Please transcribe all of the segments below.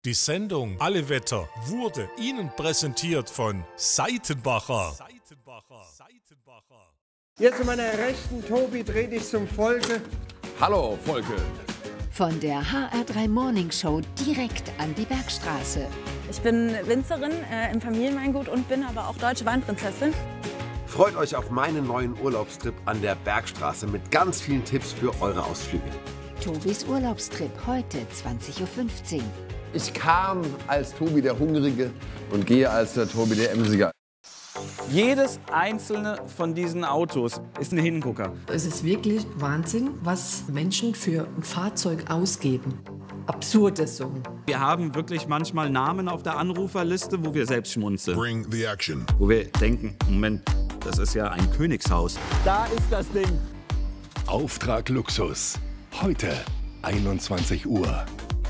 Die Sendung Alle Wetter wurde Ihnen präsentiert von Seitenbacher. Hier zu meiner Rechten, Tobi, dreh dich zum Volke. Hallo, Volke. Von der HR3 Morning Show direkt an die Bergstraße. Ich bin Winzerin im Familienweingut und bin aber auch deutsche Weinprinzessin. Freut euch auf meinen neuen Urlaubstrip an der Bergstraße mit ganz vielen Tipps für eure Ausflüge. Tobis Urlaubstrip heute 20:15 Uhr. Ich kam als Tobi der Hungrige und gehe als der Tobi der Emsiger. Jedes einzelne von diesen Autos ist ein Hingucker. Es ist wirklich Wahnsinn, was Menschen für ein Fahrzeug ausgeben. Absurde Summen. Wir haben wirklich manchmal Namen auf der Anruferliste, wo wir selbst schmunzeln. Bring the action. Wo wir denken, Moment, das ist ja ein Königshaus. Da ist das Ding. Auftrag Luxus. Heute 21 Uhr.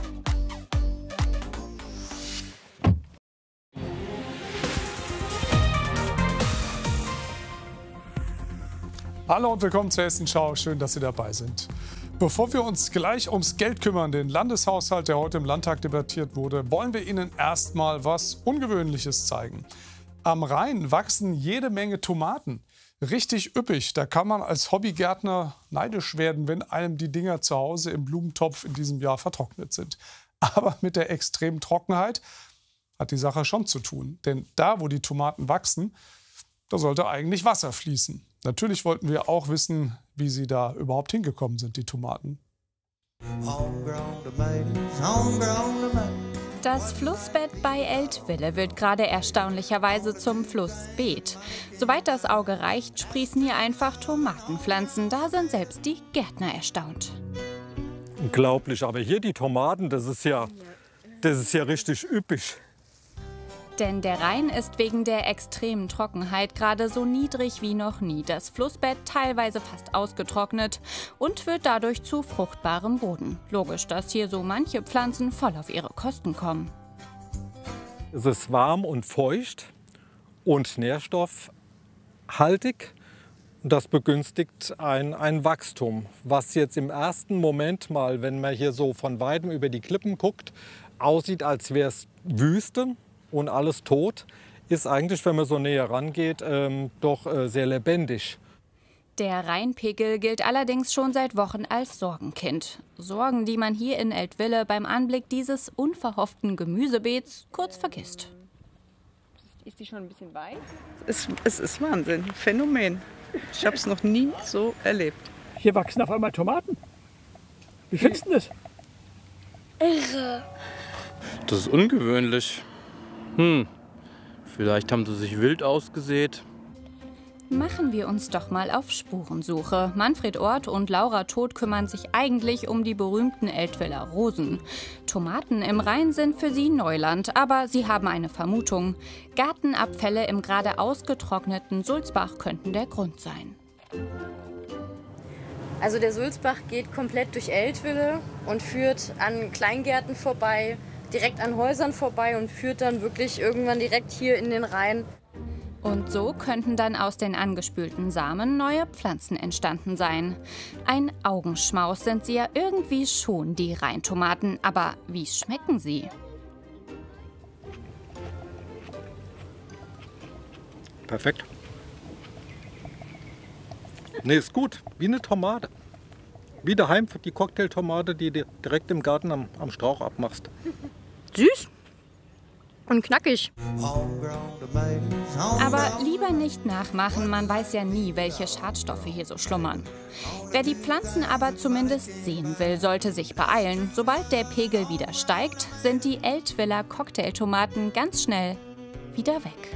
Hallo und willkommen zur Hessenschau. Schön, dass Sie dabei sind. Bevor wir uns gleich ums Geld kümmern, den Landeshaushalt, der heute im Landtag debattiert wurde, wollen wir Ihnen erstmal was Ungewöhnliches zeigen. Am Rhein wachsen jede Menge Tomaten. Richtig üppig. Da kann man als Hobbygärtner neidisch werden, wenn einem die Dinger zu Hause im Blumentopf in diesem Jahr vertrocknet sind. Aber mit der extremen Trockenheit hat die Sache schon zu tun. Denn da, wo die Tomaten wachsen, da sollte eigentlich Wasser fließen. Natürlich wollten wir auch wissen, wie sie da überhaupt hingekommen sind, die Tomaten. Das Flussbett bei Eltville wird gerade erstaunlicherweise zum Flussbeet. Soweit das Auge reicht, sprießen hier einfach Tomatenpflanzen. Da sind selbst die Gärtner erstaunt. Unglaublich, aber hier die Tomaten, das ist ja richtig üppig. Denn der Rhein ist wegen der extremen Trockenheit gerade so niedrig wie noch nie. Das Flussbett teilweise fast ausgetrocknet und wird dadurch zu fruchtbarem Boden. Logisch, dass hier so manche Pflanzen voll auf ihre Kosten kommen. Es ist warm und feucht und nährstoffhaltig. Das begünstigt ein Wachstum, was jetzt im ersten Moment mal, wenn man hier so von Weitem über die Klippen guckt, aussieht, als wäre es Wüste und alles tot, ist eigentlich, wenn man so näher rangeht, doch sehr lebendig. Der Rheinpegel gilt allerdings schon seit Wochen als Sorgenkind. Sorgen, die man hier in Eltville beim Anblick dieses unverhofften Gemüsebeets kurz vergisst. Ist die schon ein bisschen weit? Es ist Wahnsinn, Phänomen. Ich habe es noch nie so erlebt. Hier wachsen auf einmal Tomaten. Wie findest du das? Irre. Das ist ungewöhnlich. Vielleicht haben sie sich wild ausgesät. Machen wir uns doch mal auf Spurensuche. Manfred Orth und Laura Todt kümmern sich eigentlich um die berühmten Eltviller Rosen. Tomaten im Rhein sind für sie Neuland, aber sie haben eine Vermutung. Gartenabfälle im gerade ausgetrockneten Sulzbach könnten der Grund sein. Also der Sulzbach geht komplett durch Eltville und führt an Kleingärten vorbei, direkt an Häusern vorbei und führt dann wirklich irgendwann direkt hier in den Rhein. Und so könnten dann aus den angespülten Samen neue Pflanzen entstanden sein. Ein Augenschmaus sind sie ja irgendwie schon, die Rheintomaten. Aber wie schmecken sie? Perfekt. Nee, ist gut. Wie eine Tomate. Wie daheim die Cocktailtomate, die du direkt im Garten am Strauch abmachst. Süß und knackig. Aber lieber nicht nachmachen, man weiß ja nie, welche Schadstoffe hier so schlummern. Wer die Pflanzen aber zumindest sehen will, sollte sich beeilen. Sobald der Pegel wieder steigt, sind die Eltviller Cocktailtomaten ganz schnell wieder weg.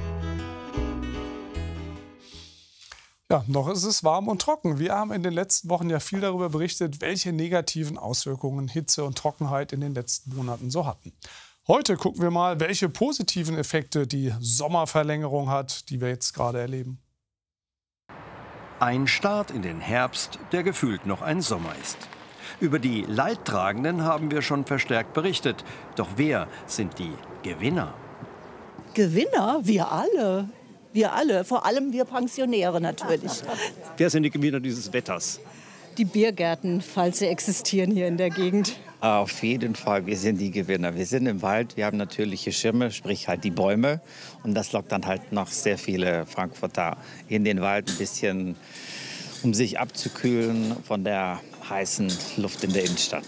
Ja, noch ist es warm und trocken. Wir haben in den letzten Wochen ja viel darüber berichtet, welche negativen Auswirkungen Hitze und Trockenheit in den letzten Monaten so hatten. Heute gucken wir mal, welche positiven Effekte die Sommerverlängerung hat, die wir jetzt gerade erleben. Ein Start in den Herbst, der gefühlt noch ein Sommer ist. Über die Leidtragenden haben wir schon verstärkt berichtet. Doch wer sind die Gewinner? Gewinner? Wir alle. Wir alle, vor allem wir Pensionäre natürlich. Wer sind die Gewinner dieses Wetters? Die Biergärten, falls sie existieren hier in der Gegend. Auf jeden Fall, wir sind die Gewinner. Wir sind im Wald, wir haben natürliche Schirme, sprich halt die Bäume. Und das lockt dann halt noch sehr viele Frankfurter in den Wald ein bisschen, um sich abzukühlen von der heißen Luft in der Innenstadt.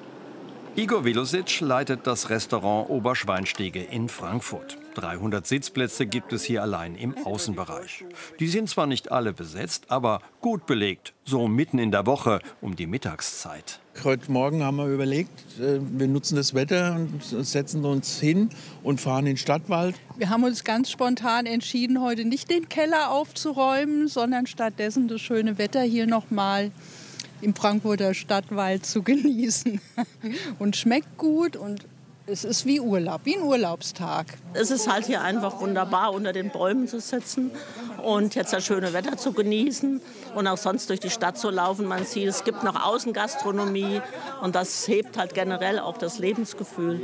Igor Velosic leitet das Restaurant Oberschweinstege in Frankfurt. 300 Sitzplätze gibt es hier allein im Außenbereich. Die sind zwar nicht alle besetzt, aber gut belegt, so mitten in der Woche um die Mittagszeit. Heute Morgen haben wir überlegt, wir nutzen das Wetter und setzen uns hin und fahren in den Stadtwald. Wir haben uns ganz spontan entschieden, heute nicht den Keller aufzuräumen, sondern stattdessen das schöne Wetter hier nochmal im Frankfurter Stadtwald zu genießen. Und schmeckt gut und es ist wie Urlaub, wie ein Urlaubstag. Es ist halt hier einfach wunderbar, unter den Bäumen zu sitzen und jetzt das schöne Wetter zu genießen und auch sonst durch die Stadt zu laufen. Man sieht, es gibt noch Außengastronomie und das hebt halt generell auch das Lebensgefühl.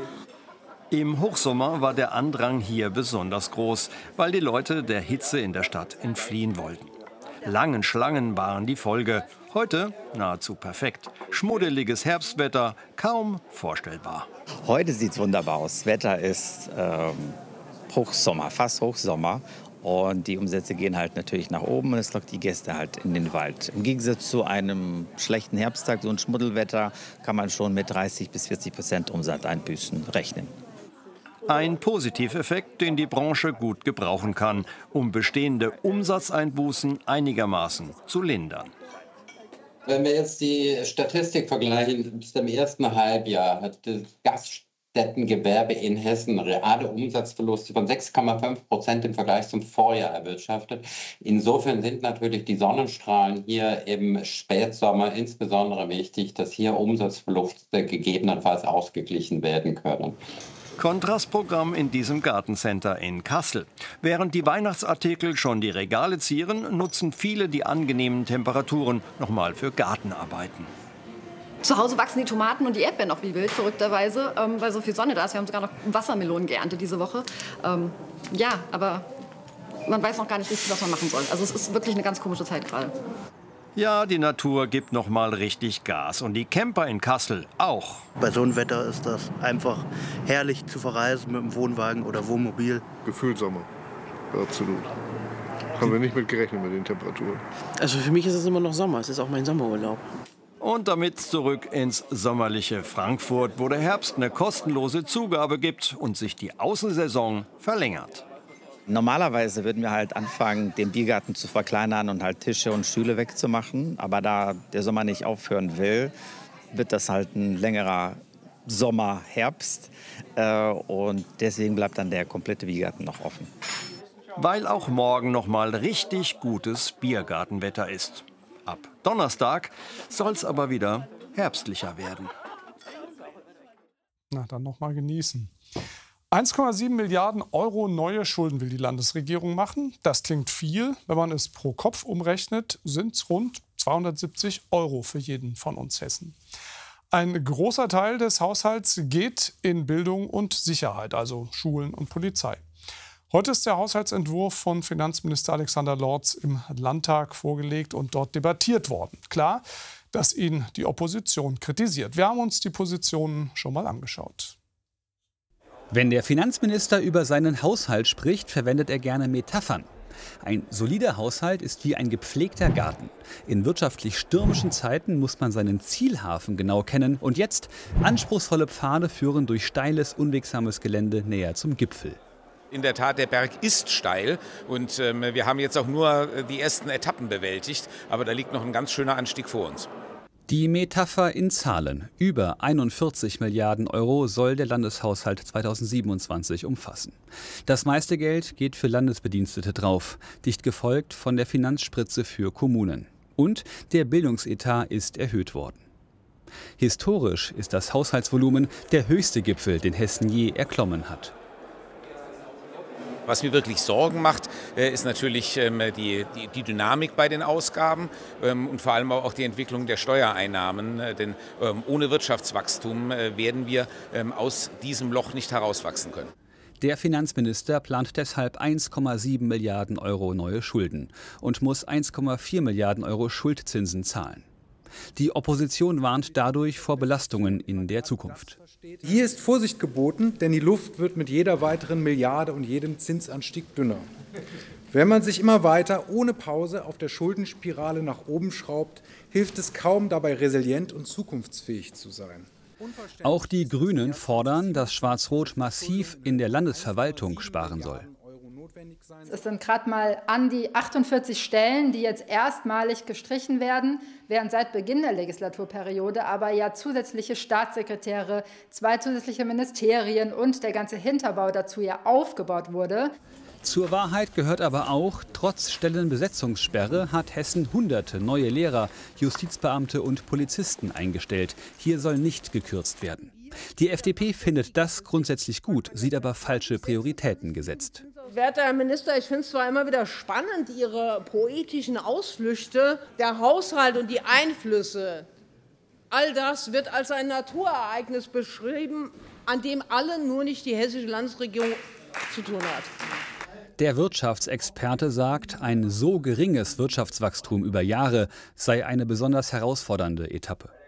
Im Hochsommer war der Andrang hier besonders groß, weil die Leute der Hitze in der Stadt entfliehen wollten. Langen Schlangen waren die Folge. Heute nahezu perfekt. Schmuddeliges Herbstwetter, kaum vorstellbar. Heute sieht es wunderbar aus. Das Wetter ist Hochsommer, fast Hochsommer. Und die Umsätze gehen halt natürlich nach oben und es lockt die Gäste halt in den Wald. Im Gegensatz zu einem schlechten Herbsttag, so ein Schmuddelwetter, kann man schon mit 30-40% Umsatzeinbüßen rechnen. Ein Positiveffekt, den die Branche gut gebrauchen kann, um bestehende Umsatzeinbußen einigermaßen zu lindern. Wenn wir jetzt die Statistik vergleichen, bis zum ersten Halbjahr hat das Gaststättengewerbe in Hessen reale Umsatzverluste von 6,5% im Vergleich zum Vorjahr erwirtschaftet. Insofern sind natürlich die Sonnenstrahlen hier im Spätsommer insbesondere wichtig, dass hier Umsatzverluste gegebenenfalls ausgeglichen werden können. Kontrastprogramm in diesem Gartencenter in Kassel. Während die Weihnachtsartikel schon die Regale zieren, nutzen viele die angenehmen Temperaturen nochmal für Gartenarbeiten. Zu Hause wachsen die Tomaten und die Erdbeeren noch wie wild, verrückterweise, weil so viel Sonne da ist. Wir haben sogar noch Wassermelonen geerntet diese Woche. Ja, aber man weiß noch gar nicht richtig, was man machen soll. Also es ist wirklich eine ganz komische Zeit gerade. Ja, die Natur gibt noch mal richtig Gas und die Camper in Kassel auch. Bei so einem Wetter ist das einfach herrlich zu verreisen mit dem Wohnwagen oder Wohnmobil. Gefühlt Sommer, absolut. Haben wir nicht mit gerechnet mit den Temperaturen. Also für mich ist es immer noch Sommer, es ist auch mein Sommerurlaub. Und damit zurück ins sommerliche Frankfurt, wo der Herbst eine kostenlose Zugabe gibt und sich die Außensaison verlängert. Normalerweise würden wir halt anfangen, den Biergarten zu verkleinern und halt Tische und Stühle wegzumachen. Aber da der Sommer nicht aufhören will, wird das halt ein längerer Sommer, Herbst. Und deswegen bleibt dann der komplette Biergarten noch offen. Weil auch morgen noch mal richtig gutes Biergartenwetter ist. Ab Donnerstag soll es aber wieder herbstlicher werden. Na, dann noch mal genießen. 1,7 Milliarden Euro neue Schulden will die Landesregierung machen. Das klingt viel. Wenn man es pro Kopf umrechnet, sind es rund 270 Euro für jeden von uns Hessen. Ein großer Teil des Haushalts geht in Bildung und Sicherheit, also Schulen und Polizei. Heute ist der Haushaltsentwurf von Finanzminister Alexander Lorz im Landtag vorgelegt und dort debattiert worden. Klar, dass ihn die Opposition kritisiert. Wir haben uns die Positionen schon mal angeschaut. Wenn der Finanzminister über seinen Haushalt spricht, verwendet er gerne Metaphern. Ein solider Haushalt ist wie ein gepflegter Garten. In wirtschaftlich stürmischen Zeiten muss man seinen Zielhafen genau kennen. Und jetzt, anspruchsvolle Pfade führen durch steiles, unwegsames Gelände näher zum Gipfel. In der Tat, der Berg ist steil und wir haben jetzt auch nur die ersten Etappen bewältigt. Aber da liegt noch ein ganz schöner Anstieg vor uns. Die Metapher in Zahlen. Über 41 Milliarden Euro soll der Landeshaushalt 2027 umfassen. Das meiste Geld geht für Landesbedienstete drauf, dicht gefolgt von der Finanzspritze für Kommunen. Und der Bildungsetat ist erhöht worden. Historisch ist das Haushaltsvolumen der höchste Gipfel, den Hessen je erklommen hat. Was mir wirklich Sorgen macht, ist natürlich die Dynamik bei den Ausgaben und vor allem auch die Entwicklung der Steuereinnahmen. Denn ohne Wirtschaftswachstum werden wir aus diesem Loch nicht herauswachsen können. Der Finanzminister plant deshalb 1,7 Milliarden Euro neue Schulden und muss 1,4 Milliarden Euro Schuldzinsen zahlen. Die Opposition warnt dadurch vor Belastungen in der Zukunft. Hier ist Vorsicht geboten, denn die Luft wird mit jeder weiteren Milliarde und jedem Zinsanstieg dünner. Wenn man sich immer weiter ohne Pause auf der Schuldenspirale nach oben schraubt, hilft es kaum, dabei resilient und zukunftsfähig zu sein. Auch die Grünen fordern, dass Schwarz-Rot massiv in der Landesverwaltung sparen soll. Es sind gerade mal an die 48 Stellen, die jetzt erstmalig gestrichen werden, während seit Beginn der Legislaturperiode aber ja zusätzliche Staatssekretäre, 2 zusätzliche Ministerien und der ganze Hinterbau dazu ja aufgebaut wurde. Zur Wahrheit gehört aber auch, trotz Stellenbesetzungssperre hat Hessen Hunderte neue Lehrer, Justizbeamte und Polizisten eingestellt. Hier soll nicht gekürzt werden. Die FDP findet das grundsätzlich gut, sieht aber falsche Prioritäten gesetzt. Werter Herr Minister, ich finde es zwar immer wieder spannend, Ihre poetischen Ausflüchte, der Haushalt und die Einflüsse. All das wird als ein Naturereignis beschrieben, an dem alle, nur nicht die hessische Landesregierung, zu tun hat. Der Wirtschaftsexperte sagt, ein so geringes Wirtschaftswachstum über Jahre sei eine besonders herausfordernde Etappe.